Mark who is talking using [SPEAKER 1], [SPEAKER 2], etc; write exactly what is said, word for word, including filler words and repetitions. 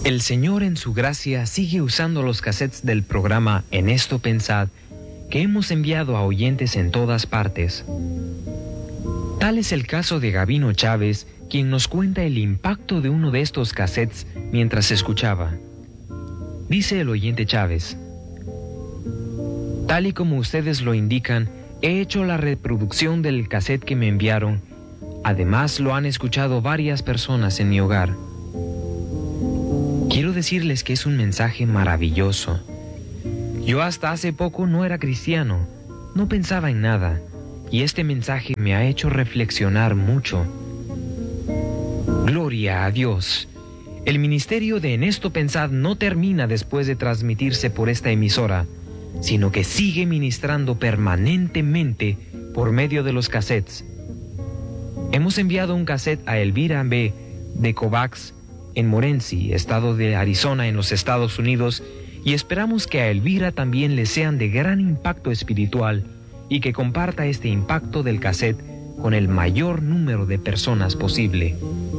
[SPEAKER 1] El Señor en su gracia sigue usando los cassettes del programa En Esto Pensad, que hemos enviado a oyentes en todas partes. Tal es el caso de Gabino Chávez, quien nos cuenta el impacto de uno de estos cassettes mientras escuchaba. Dice el oyente Chávez: tal y como ustedes lo indican, he hecho la reproducción del cassette que me enviaron. Además, lo han escuchado varias personas en mi hogar. Quiero decirles que es un mensaje maravilloso. Yo hasta hace poco no era cristiano, no pensaba en nada, y este mensaje me ha hecho reflexionar mucho. Gloria a Dios. El ministerio de En Esto Pensad no termina después de transmitirse por esta emisora, sino que sigue ministrando permanentemente por medio de los cassettes. Hemos enviado un cassette a Elvira B. de Kovacs, en Morenci, estado de Arizona, en los Estados Unidos, y esperamos que a Elvira también le sean de gran impacto espiritual y que comparta este impacto del cassette con el mayor número de personas posible.